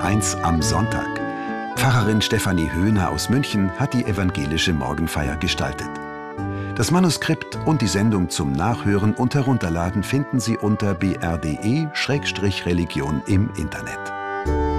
1 am Sonntag. Pfarrerin Stefanie Höhner aus München hat die evangelische Morgenfeier gestaltet. Das Manuskript und die Sendung zum Nachhören und Herunterladen finden Sie unter br.de/religion im Internet.